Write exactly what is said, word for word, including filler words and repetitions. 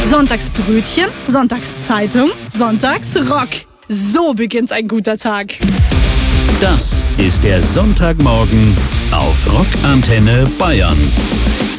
Sonntagsbrötchen, Sonntagszeitung, Sonntagsrock. So beginnt ein guter Tag. Das ist der Sonntagmorgen auf Rockantenne Bayern.